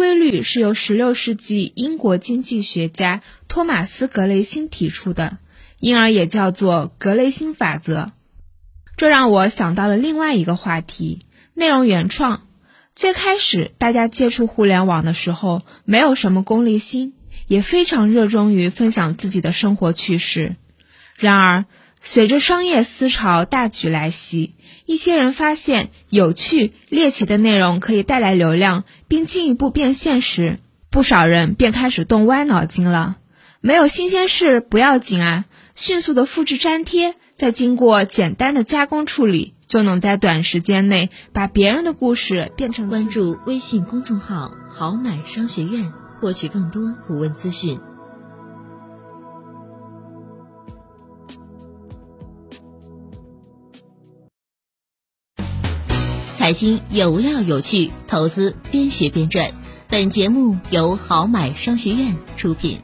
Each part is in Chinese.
规律是由16世纪英国经济学家托马斯·格雷辛提出的，因而也叫做格雷辛法则。这让我想到了另外一个话题，内容原创。最开始大家接触互联网的时候，没有什么功利心，也非常热衷于分享自己的生活趣事。然而，随着商业思潮大举来袭，一些人发现有趣猎奇的内容可以带来流量，并进一步变现时，不少人便开始动歪脑筋了。没有新鲜事不要紧啊，迅速的复制粘贴，再经过简单的加工处理，就能在短时间内把别人的故事变成。 关注微信公众号好买商学院，获取更多图文资讯。财经有料有趣，投资边学边赚。本节目由好买商学院出品。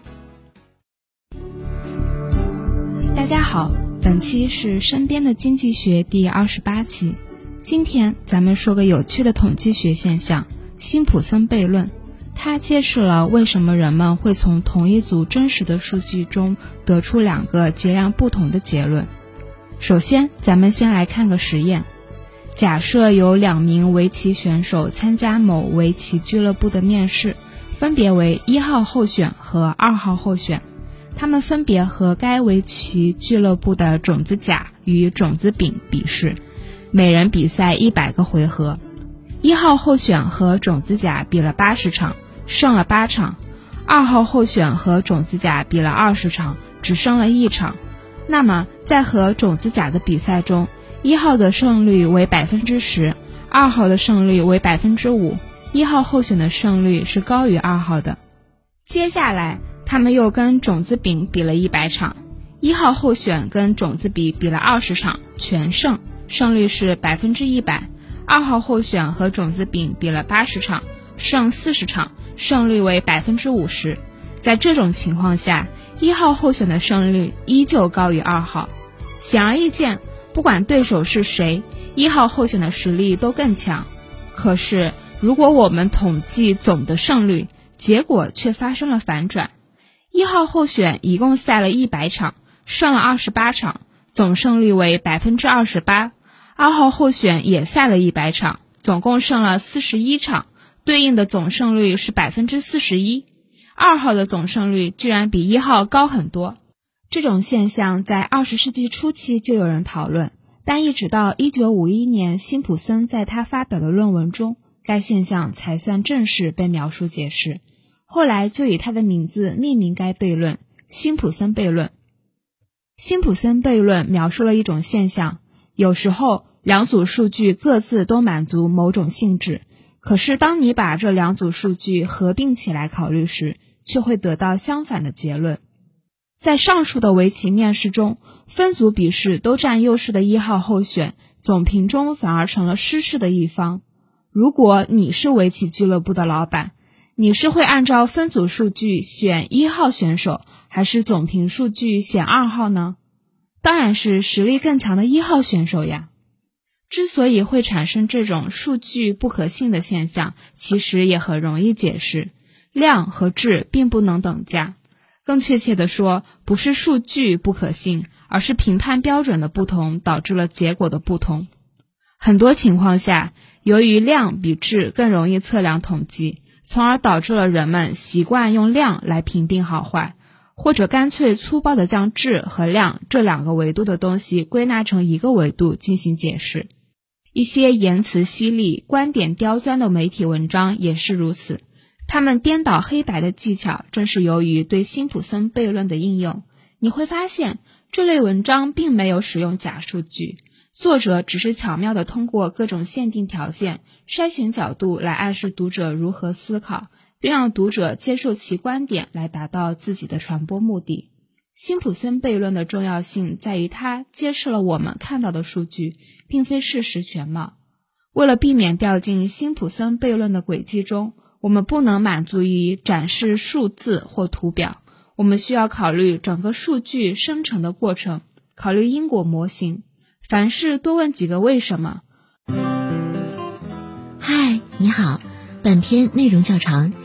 大家好，本期是身边的经济学第28期。今天咱们说个有趣的统计学现象——辛普森悖论。它揭示了为什么人们会从同一组真实的数据中得出两个截然不同的结论。首先，咱们先来看个实验。假设有2名围棋选手参加某围棋俱乐部的面试，分别为1号候选和2号候选。他们分别和该围棋俱乐部的种子甲与种子丙比试，每人比赛100个回合。1号候选和种子甲比了80场，胜了8场；2号候选和种子甲比了20场，只胜了1场。那么在和种子甲的比赛中，1号的胜率为 10%， 2号的胜率为 5%， 1号候选的胜率是高于2号的。接下来他们又跟种子丙比了100场，1号候选跟种子丙比了20场，全胜，胜率是 100%； 2号候选和种子丙比了80场，胜40场，胜率为 50%。 在这种情况下，1号候选的胜率依旧高于2号。显而易见，不管对手是谁，1号候选的实力都更强。可是如果我们统计总的胜率，结果却发生了反转。1号候选一共赛了100场，胜了28场，总胜率为 28%； 2号候选也赛了100场，总共胜了41场，对应的总胜率是 41%。 2号的总胜率居然比1号高很多。这种现象在20世纪初期就有人讨论，但一直到1951年辛普森在他发表的论文中，该现象才算正式被描述解释。后来就以他的名字命名该悖论——辛普森悖论。辛普森悖论描述了一种现象，有时候两组数据各自都满足某种性质，可是当你把这两组数据合并起来考虑时，却会得到相反的结论。在上述的围棋面试中，分组比试都占优势的1号候选，总评中反而成了失势的一方。如果你是围棋俱乐部的老板，你是会按照分组数据选1号选手，还是总评数据选2号呢？当然是实力更强的1号选手呀。之所以会产生这种数据不可信的现象，其实也很容易解释。量和质并不能等价。更确切地说，不是数据不可信，而是评判标准的不同导致了结果的不同。很多情况下，由于量比质更容易测量统计，从而导致了人们习惯用量来评定好坏，或者干脆粗暴地将质和量这2个维度的东西归纳成一个维度进行解释。一些言辞犀利、观点刁钻的媒体文章也是如此。他们颠倒黑白的技巧正是由于对辛普森悖论的应用。你会发现，这类文章并没有使用假数据，作者只是巧妙地通过各种限定条件、筛选角度来暗示读者如何思考，并让读者接受其观点来达到自己的传播目的。辛普森悖论的重要性在于它揭示了我们看到的数据并非事实全貌。为了避免掉进辛普森悖论的轨迹中，我们不能满足于展示数字或图表，我们需要考虑整个数据生成的过程，考虑因果模型，凡事多问几个为什么。 嗨，你好，本篇内容较长，